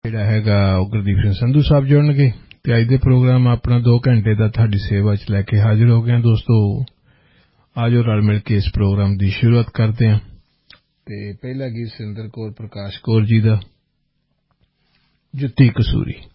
ਜਿਹੜਾ ਹੈਗਾ ਉਹ ਗੁਰਦੀਪ ਸਿੰਘ ਸੰਧੂ ਸਾਹਿਬ ਜੁੜਨਗੇ ਤੇ ਅੱਜ ਦੇ ਪ੍ਰੋਗਰਾਮ ਆਪਣਾ 2 ਘੰਟੇ ਦਾ ਤੁਹਾਡੀ ਸੇਵਾ 'ਚ ਲੈ ਕੇ ਹਾਜ਼ਰ ਹੋ ਗਏ ਹਾਂ ਦੋਸਤੋ। ਆਜੋ ਰਲ ਮਿਲ ਕੇ ਇਸ ਪ੍ਰੋਗਰਾਮ ਦੀ ਸ਼ੁਰੂਆਤ ਕਰਦੇ ਹਾਂ ਤੇ ਪਹਿਲਾ ਗੀਤ ਸੁਰਿੰਦਰ ਕੌਰ ਪ੍ਰਕਾਸ਼ ਕੌਰ ਜੀ ਦਾ ਜੁੱਤੀ ਕਸੂਰੀ।